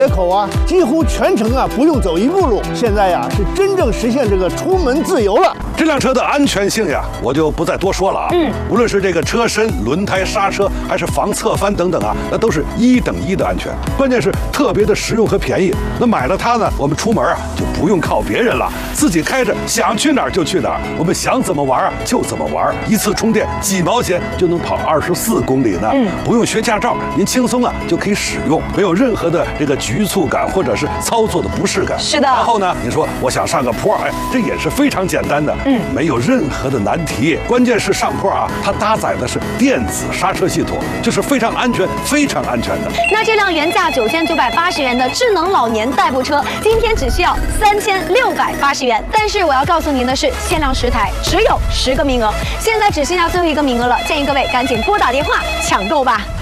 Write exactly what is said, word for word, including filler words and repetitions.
街口啊，几乎全程啊不用走一步路。现在呀是真正实现这个出门自由了。 这辆车的安全性呀，我就不再多说了啊。嗯，无论是这个车身、轮胎、刹车，还是防侧翻等等啊，那都是一等一的安全。关键是特别的实用和便宜。那买了它呢，我们出门啊就不用靠别人了，自己开着想去哪儿就去哪儿，我们想怎么玩啊就怎么玩。一次充电几毛钱就能跑二十四公里呢。嗯，不用学驾照，您轻松啊就可以使用，没有任何的这个局促感或者是操作的不适感。 是的。 然后呢，你说我想上个坡，哎，这也是非常简单的。嗯，没有任何的难题。关键是上坡啊，它搭载的是电子刹车系统，就是非常安全、非常安全的。 那这辆原价九千九百八十元的智能老年代步车，今天只需要三千六百八十元。但是我要告诉您的是，限量十台，只有十个名额，现在只剩下最后一个名额了，建议各位赶紧拨打电话抢购吧。